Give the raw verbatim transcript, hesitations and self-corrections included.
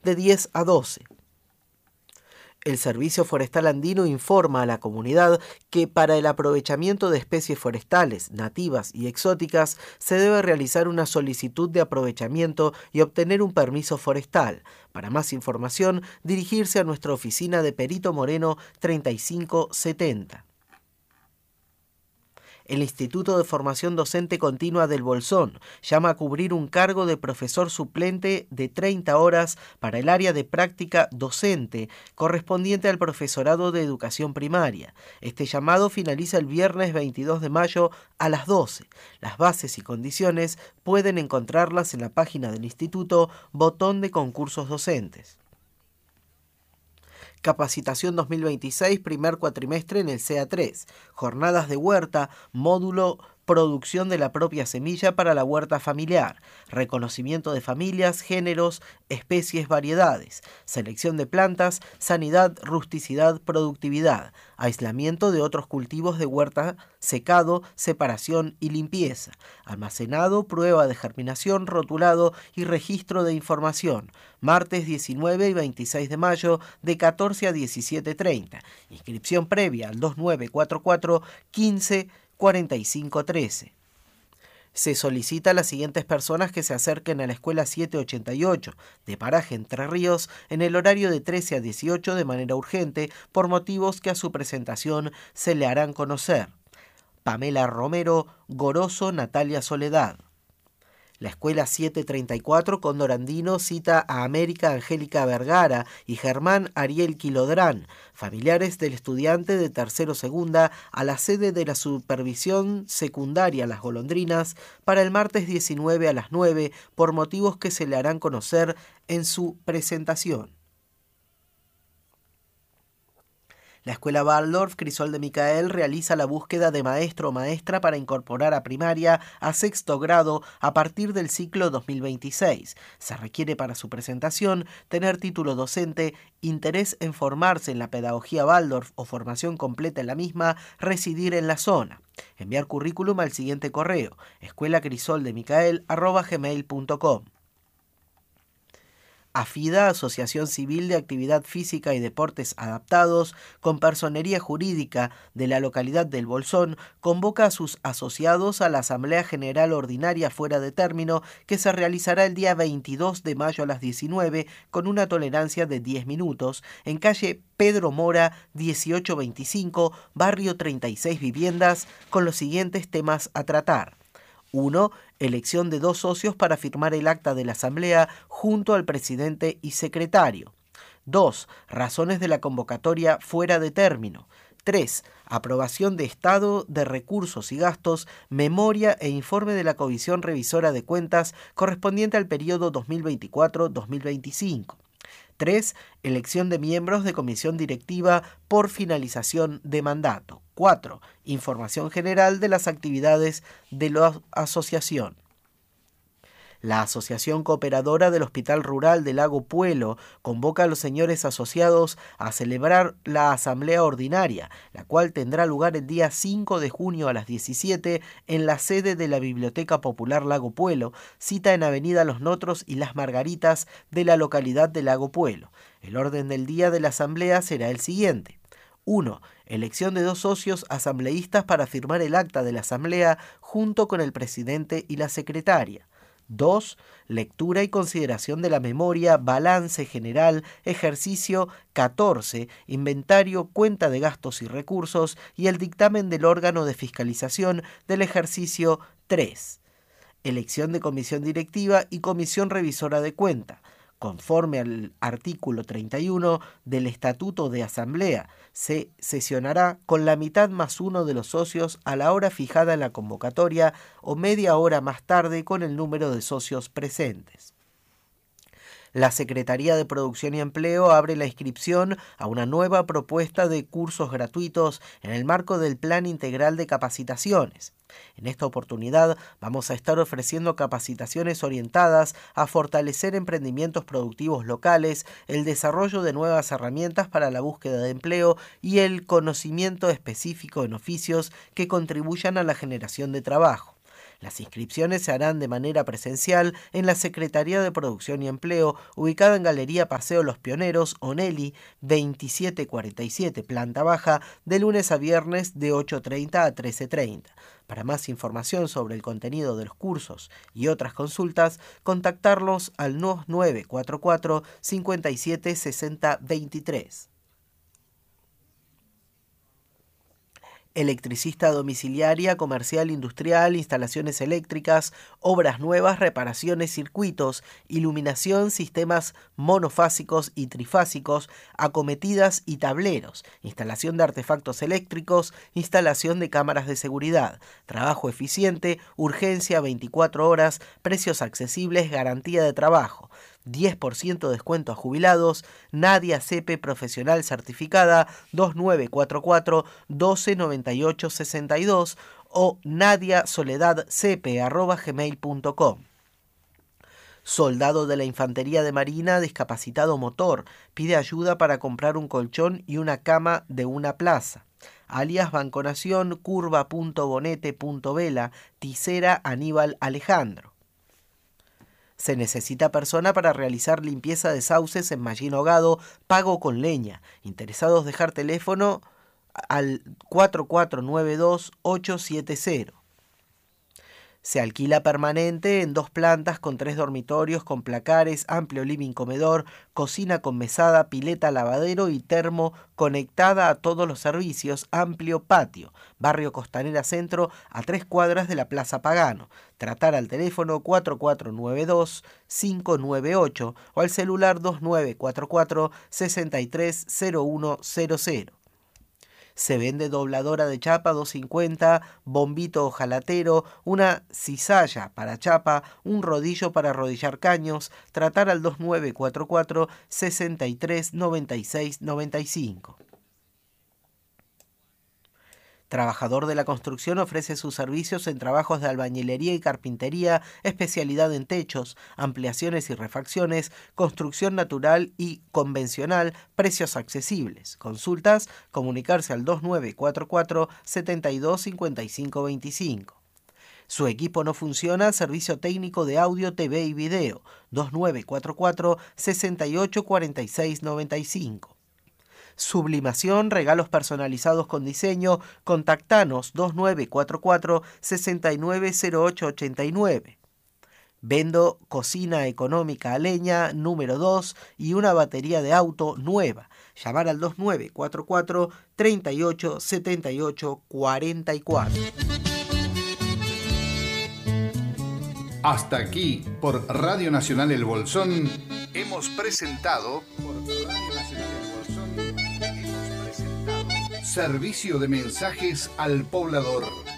de diez a doce. El Servicio Forestal Andino informa a la comunidad que para el aprovechamiento de especies forestales, nativas y exóticas, se debe realizar una solicitud de aprovechamiento y obtener un permiso forestal. Para más información, dirigirse a nuestra oficina de Perito Moreno treinta y cinco setenta. El Instituto de Formación Docente Continua del Bolsón llama a cubrir un cargo de profesor suplente de treinta horas para el área de práctica docente correspondiente al profesorado de educación primaria. Este llamado finaliza el viernes veintidós de mayo a las doce. Las bases y condiciones pueden encontrarlas en la página del Instituto, botón de concursos docentes. Capacitación dos mil veintiséis, primer cuatrimestre en el C A tres. Jornadas de huerta, módulo producción de la propia semilla para la huerta familiar, reconocimiento de familias, géneros, especies, variedades, selección de plantas, sanidad, rusticidad, productividad, aislamiento de otros cultivos de huerta, secado, separación y limpieza, almacenado, prueba de germinación, rotulado y registro de información, martes diecinueve y veintiséis de mayo de catorce a diecisiete treinta, inscripción previa al dos nueve cuatro cuatro quince cuarenta y cinco trece. Se solicita a las siguientes personas que se acerquen a la Escuela setecientos ochenta y ocho de Paraje Entre Ríos en el horario de trece a dieciocho de manera urgente por motivos que a su presentación se le harán conocer. Pamela Romero, Goroso, Natalia Soledad. La Escuela setecientos treinta y cuatro Cóndor Andino cita a América Angélica Vergara y Germán Ariel Quilodrán, familiares del estudiante de tercero segunda, a la sede de la Supervisión Secundaria Las Golondrinas para el martes diecinueve a las nueve por motivos que se le harán conocer en su presentación. La Escuela Waldorf Crisol de Micael realiza la búsqueda de maestro o maestra para incorporar a primaria a sexto grado a partir del ciclo dos mil veintiséis. Se requiere para su presentación tener título docente, interés en formarse en la pedagogía Waldorf o formación completa en la misma, residir en la zona. Enviar currículum al siguiente correo, escuelacrisoldemicael arroba gmail punto com. AFIDA, Asociación Civil de Actividad Física y Deportes Adaptados, con personería jurídica de la localidad del Bolsón, convoca a sus asociados a la Asamblea General Ordinaria fuera de término que se realizará el día veintidós de mayo a las diecinueve con una tolerancia de diez minutos en calle Pedro Mora dieciocho veinticinco, barrio treinta y seis Viviendas, con los siguientes temas a tratar. uno. Elección de dos socios para firmar el acta de la Asamblea junto al presidente y secretario. dos. Razones de la convocatoria fuera de término. tres. Aprobación de estado de recursos y gastos, memoria e informe de la Comisión Revisora de Cuentas correspondiente al periodo dos mil veinticuatro a dos mil veinticinco. tres. Elección de miembros de comisión directiva por finalización de mandato. cuatro. Información general de las actividades de la asociación. La Asociación Cooperadora del Hospital Rural de Lago Puelo convoca a los señores asociados a celebrar la Asamblea Ordinaria, la cual tendrá lugar el día cinco de junio a las diecisiete en la sede de la Biblioteca Popular Lago Puelo, cita en Avenida Los Notros y Las Margaritas de la localidad de Lago Puelo. El orden del día de la Asamblea será el siguiente. uno. Elección de dos socios asambleístas para firmar el acta de la Asamblea junto con el presidente y la secretaria. dos. Lectura y consideración de la memoria, balance general, ejercicio catorce, inventario, cuenta de gastos y recursos y el dictamen del órgano de fiscalización del ejercicio tres. Elección de comisión directiva y comisión revisora de cuenta. Conforme al artículo treinta y uno del Estatuto de Asamblea, se sesionará con la mitad más uno de los socios a la hora fijada en la convocatoria o media hora más tarde con el número de socios presentes. La Secretaría de Producción y Empleo abre la inscripción a una nueva propuesta de cursos gratuitos en el marco del Plan Integral de Capacitaciones. En esta oportunidad vamos a estar ofreciendo capacitaciones orientadas a fortalecer emprendimientos productivos locales, el desarrollo de nuevas herramientas para la búsqueda de empleo y el conocimiento específico en oficios que contribuyan a la generación de trabajo. Las inscripciones se harán de manera presencial en la Secretaría de Producción y Empleo, ubicada en Galería Paseo Los Pioneros, Onelli, veintisiete cuarenta y siete, planta baja, de lunes a viernes de ocho treinta a trece treinta. Para más información sobre el contenido de los cursos y otras consultas, contactarlos al nueve cuatro cuatro, cinco siete, seis cero dos tres. Electricista domiciliaria, comercial, industrial, instalaciones eléctricas, obras nuevas, reparaciones, circuitos, iluminación, sistemas monofásicos y trifásicos, acometidas y tableros, instalación de artefactos eléctricos, instalación de cámaras de seguridad, trabajo eficiente, urgencia veinticuatro horas, precios accesibles, garantía de trabajo. diez por ciento de descuento a jubilados. Nadia Cepe Profesional Certificada, dos nueve cuatro cuatro, doce noventa y ocho sesenta y dos o nadiasoledadcepe arroba gmail punto com. Soldado de la Infantería de Marina, discapacitado motor, pide ayuda para comprar un colchón y una cama de una plaza. Alias Banco Nación, curva punto bonete punto vela, Tisera Aníbal Alejandro. Se necesita persona para realizar limpieza de sauces en Mallín Hogado, pago con leña. Interesados dejar teléfono al cuatro cuatro nueve dos, ocho siete cero. Se alquila permanente en dos plantas con tres dormitorios, con placares, amplio living comedor, cocina con mesada, pileta, lavadero y termo conectada a todos los servicios, amplio patio. Barrio Costanera Centro, a tres cuadras de la Plaza Pagano. Tratar al teléfono cuatro cuatro nueve dos, cinco nueve ocho o al celular dos nueve cuatro cuatro, seis tres cero uno cero cero. Se vende dobladora de chapa doscientos cincuenta, bombito ojalatero, una cizalla para chapa, un rodillo para arrodillar caños. Tratar al dos nueve cuatro cuatro, seis tres nueve seis nueve cinco. Trabajador de la construcción ofrece sus servicios en trabajos de albañilería y carpintería, especialidad en techos, ampliaciones y refacciones, construcción natural y convencional, precios accesibles. Consultas, comunicarse al dos nueve cuatro cuatro, siete dos cinco cinco dos cinco. Su equipo no funciona, servicio técnico de audio, T V y video, dos nueve cuatro cuatro, seis ocho cuatro seis nueve cinco. Sublimación, regalos personalizados con diseño, contactanos dos nueve cuatro cuatro, seis nueve cero ocho ocho nueve. Vendo cocina económica a leña número dos y una batería de auto nueva. Llamar al dos nueve cuatro cuatro, treinta y ocho, setenta y ocho, cuarenta y cuatro. Hasta aquí, por Radio Nacional El Bolsón, hemos presentado... Por Radio Nacional El Bolsón, hemos presentado... Servicio de mensajes al poblador.